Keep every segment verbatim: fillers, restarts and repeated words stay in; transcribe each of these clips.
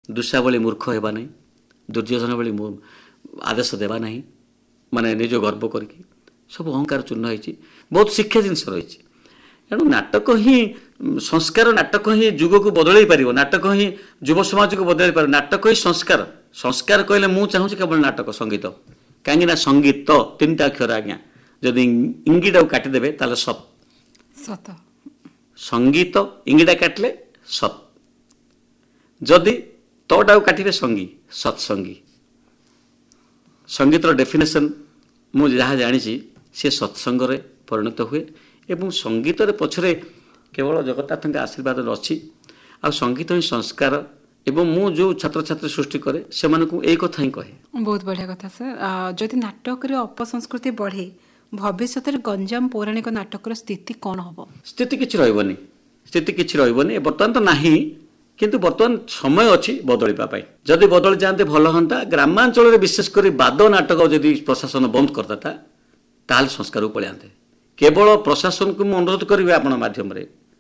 दुष्या भली मूर्ख हेबा नहीं, दुर्योधन भली आदेश देवा नहीं, माने निज गर्व करके सब अहंकार चूर्ण होती बहुत शिक्षा जिनस रही। तेणु नाटक ही संस्कार, नाटक ही जुग को बदल पार, नाटक ही युव समाज को बदल पार, नाटक ही संस्कार। संस्कार कहले मु चाहूँ केवल नाटक संगीत, कहीं संगीत तीन टा अक्षर आज्ञा जदि इंगिटा काटिदेवे ताले सत सत, संगीत इंगिटा काटले सत, जदि तटा काटे संगी सत्संगी। संगीतर डेफिनेशन मु जहाँ जानी सी सत्संग परिणत हुए एवं संगीत पछरे केवल जगन्नाथ आशीर्वाद अच्छी। आ संगीत ही संस्कार एवं मु जो छात्र छात्री सृष्टि करे से यही कथा ही कहे। बहुत बढ़िया कथा सर। जदि नाटक अपसंस्कृति बढ़े भविष्य में गंजाम पौराणिक नाटक स्थिति कौन हम? स्थिति किसी रही स्थिति किसी रही बर्तमान तो नहीं, किंतु बर्तमान समय अच्छी बदलवाई। जदि बदली जाते भल हाँ। ग्रामांचल विशेषकर बाद नाटक जदि प्रशासन बंद करता ताल संस्कार को पलैते। केवल प्रशासन को अनुरोध करेंगे आपण माध्यम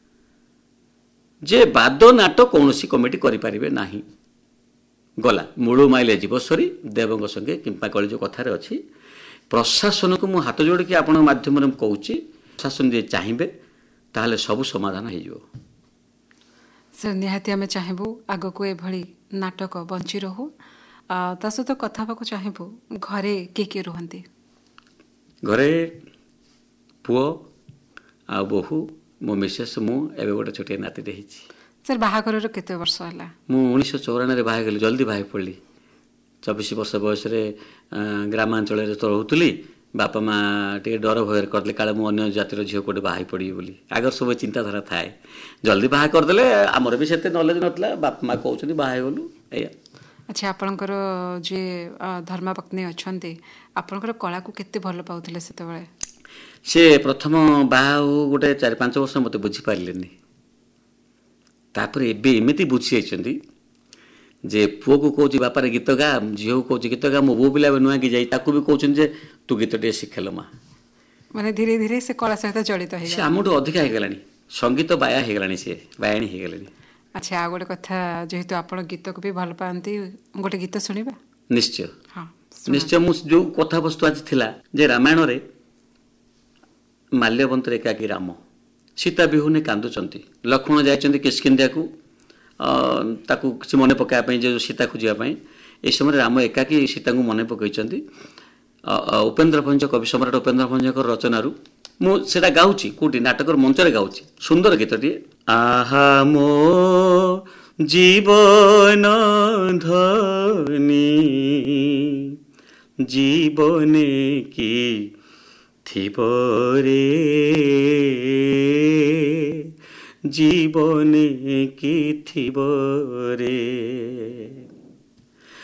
जे बाद नाटक कौन कमिटी करें ना। गला मूल माइले जीवस्वरी देवों संगे किंपा कली जो कथार अच्छी प्रशासन को मुझे हाथ जोड़ के आपण माध्यम कहूँ प्रशासन जे चाहिए ताहले सबू समाधान हो। सर निहाती आम चाहबू आग को एभली नाटक बंची रहू। ता सहित कथा को चाहबू घरे किए किए रुहंती? घरे पुओ आ बोहू मो मिसेस मु एवं गोटे छोटिया नाती रही। सर बाहागर केते वर्ष है? मु उन्नीस चौरानवे बाहा गली, जल्दी बाहा पड़ी। चौबीस वर्ष बयस ग्रामांचल तो रोली। बापा माँ टे डर भय करदे काले मुझे जातिर झील कोटे बाहा पड़ी बोली आगर सब चिंताधारा थाए। जल्दी बाहा करदे आमर भी से नॉलेज नाला बापा माँ कहते बाहा गलु या। अच्छा आपणकर जे धर्मपत्नी अच्छा आपणकर कला को केते भल पाउथिले सेतेबेले? से प्रथम बाहा गोटे चार पांच वर्ष मत बुझी पारे तापर एबे एमती बुझी जाइए जे पुओ को कौच बापार गीत गा, झील को कौच गीत गा, मो बो पिला नुआ कि जाई ताकू भी कहते जे तू गीत टे शिखेल माँ। माने धीरे धीरे से कला सहित जड़ित हो से आमठू अधिका हो गलानी, संगीत बाया हो गलानी, सी बायाणी हो गलानी। अच्छा आ गोटे कथा जेहेतु आप गीत को भी भल पाती गोटे गीत शुणा? निश्चय हाँ निश्चय। मु जो कथा वस्तु आज थिला जे रामायण रे माल्यवंतर एकाकी राम सीता बिहुने कांदुचंती, लक्ष्मण जाइचंती किष्किंध्या को ताकू किसी मन पकाया जो सीता खोजापी ए समय राम एकाकी सीता को मन पकई। उपेन्द्र भंज कवि सम्राट उपेन्द्र भंज रचनारू मुझे गाँची कौटी नाटक मंचरे गाँची सुंदर गीतटे। आहा मो जीवन धनी जीवने की थिबरे जीवने की थिबरे